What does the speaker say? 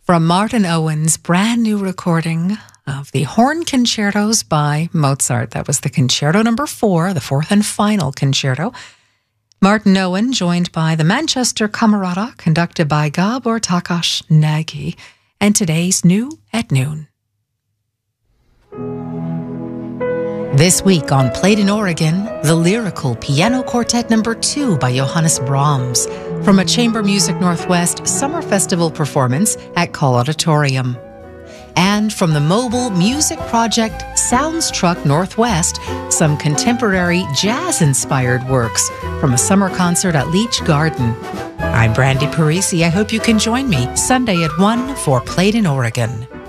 from Martin Owen's brand new recording of the Horn Concertos by Mozart. That was the Concerto number 4, the fourth and final concerto. Martin Owen, joined by the Manchester Camerata, conducted by Gabor Takács Nagy, and today's New at Noon. This week on Played in Oregon, the Lyrical Piano Quartet number 2 by Johannes Brahms from a Chamber Music Northwest Summer Festival performance at Call Auditorium. And from the mobile music project Sounds Truck Northwest, some contemporary jazz-inspired works from a summer concert at Leach Garden. I'm Brandy Parisi. I hope you can join me Sunday at 1 for Played in Oregon.